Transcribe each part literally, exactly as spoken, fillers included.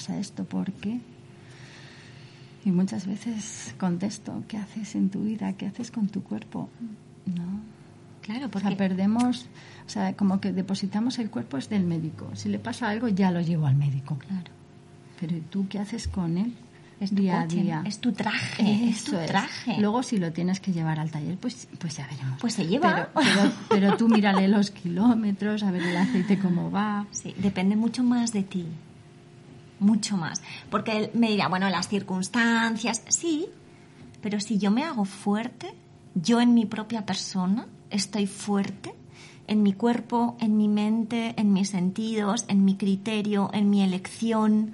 pasa esto, ¿por qué? Y muchas veces contesto, ¿qué haces en tu vida? ¿Qué haces con tu cuerpo? No. Claro, porque... O sea, perdemos, o sea, como que depositamos el cuerpo es del médico. Si le pasa algo, ya lo llevo al médico. Claro. Pero ¿y tú qué haces con él? Es tu día coche, a día. Es tu traje, Eso es tu traje. Es. Luego, si lo tienes que llevar al taller, pues, pues ya veremos. Pues se lleva. Pero, pero, pero tú mírale los kilómetros, a ver el aceite cómo va. Sí, depende mucho más de ti. Mucho más. Porque él me dirá, bueno, las circunstancias, sí, pero si yo me hago fuerte, yo en mi propia persona estoy fuerte, en mi cuerpo, en mi mente, en mis sentidos, en mi criterio, en mi elección.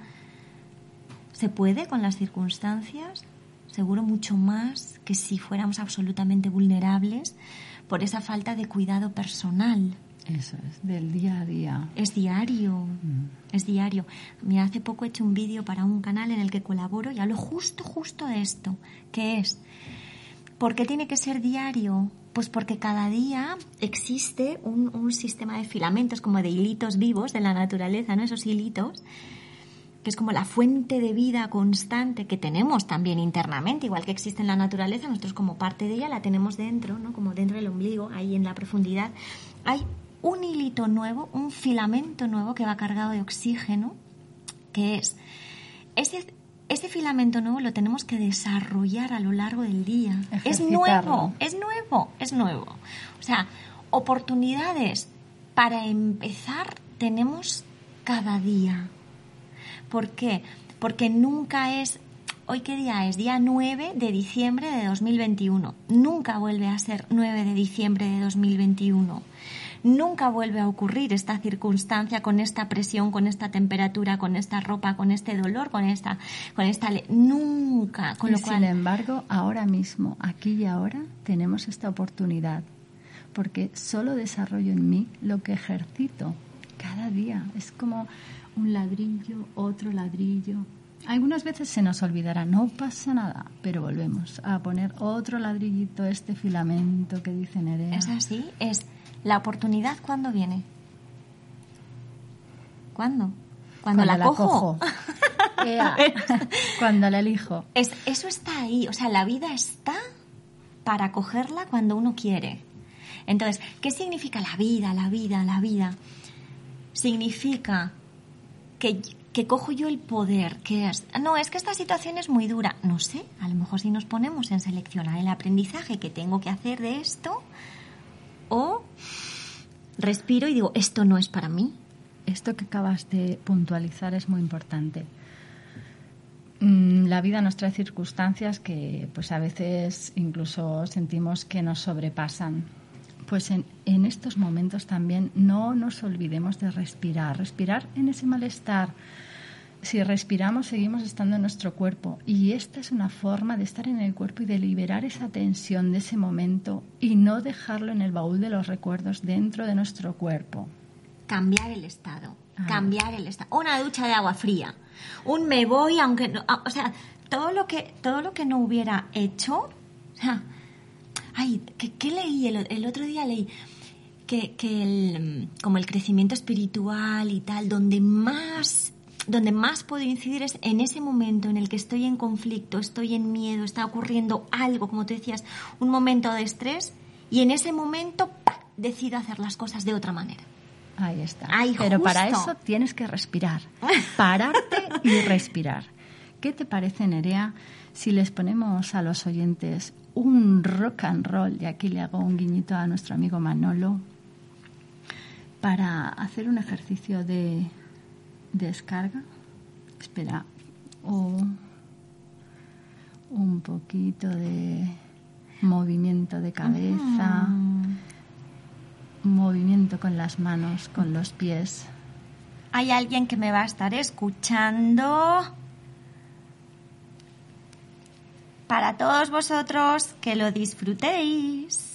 ¿Se puede con las circunstancias? Seguro mucho más que si fuéramos absolutamente vulnerables por esa falta de cuidado personal. Eso es, del día a día. Es diario, mm. es diario. Mira, hace poco he hecho un vídeo para un canal en el que colaboro y hablo justo, justo de esto, que es, ¿por qué tiene que ser diario? Pues porque cada día existe un, un sistema de filamentos, como de hilitos vivos de la naturaleza, ¿no? Esos hilitos, que es como la fuente de vida constante que tenemos también internamente, igual que existe en la naturaleza, nosotros como parte de ella la tenemos dentro, ¿no? Como dentro del ombligo, ahí en la profundidad. Hay un hilito nuevo, un filamento nuevo que va cargado de oxígeno, que es ese, ese filamento nuevo lo tenemos que desarrollar a lo largo del día. Es nuevo, es nuevo, es nuevo. O sea, oportunidades para empezar tenemos cada día. ¿Por qué? Porque nunca es... ¿Hoy qué día es? Día nueve de diciembre de dos mil veintiuno. Nunca vuelve a ser nueve de diciembre de dos mil veintiuno. Nunca vuelve a ocurrir esta circunstancia con esta presión, con esta temperatura, con esta ropa, con este dolor, con esta... con esta le... Nunca. Con y lo cual... sin embargo, ahora mismo, aquí y ahora, tenemos esta oportunidad. Porque solo desarrollo en mí lo que ejercito cada día. Es como... un ladrillo, otro ladrillo. Algunas veces se nos olvidará, no pasa nada, pero volvemos a poner otro ladrillito, este filamento que dice Nerea. Es así, es la oportunidad, ¿cuándo viene? ¿Cuándo? Cuando, Cuando la, la cojo. cojo. Cuando la elijo. Es, eso está ahí, o sea, la vida está para cogerla cuando uno quiere. Entonces, ¿qué significa la vida, la vida, la vida? Significa... Que, que cojo yo el poder, que es, no, es que esta situación es muy dura. No sé, a lo mejor si nos ponemos en seleccionar el aprendizaje que tengo que hacer de esto, o respiro y digo, esto no es para mí. Esto que acabas de puntualizar es muy importante. La vida nos trae circunstancias que pues a veces incluso sentimos que nos sobrepasan. Pues en, en estos momentos también no nos olvidemos de respirar, respirar en ese malestar. Si respiramos, seguimos estando en nuestro cuerpo. Y esta es una forma de estar en el cuerpo y de liberar esa tensión de ese momento y no dejarlo en el baúl de los recuerdos dentro de nuestro cuerpo. Cambiar el estado, ah. cambiar el estado. Una ducha de agua fría, un me voy, aunque no, o sea, todo lo que, todo lo que no hubiera hecho, o sea, ay, ¿qué, qué leí? El, el otro día leí que, que el, como el crecimiento espiritual y tal, donde más, donde más puedo incidir es en ese momento en el que estoy en conflicto, estoy en miedo, está ocurriendo algo, como tú decías, un momento de estrés, y en ese momento ¡pac!, decido hacer las cosas de otra manera. Ahí está. Ay, Pero justo. Para eso tienes que respirar, pararte y respirar. ¿Qué te parece, Nerea, si les ponemos a los oyentes un rock and roll, y aquí le hago un guiñito a nuestro amigo Manolo, para hacer un ejercicio de, de descarga? Espera, o un poquito de movimiento de cabeza, uh-huh. movimiento con las manos, con los pies. Hay alguien que me va a estar escuchando. Para todos vosotros, que lo disfrutéis.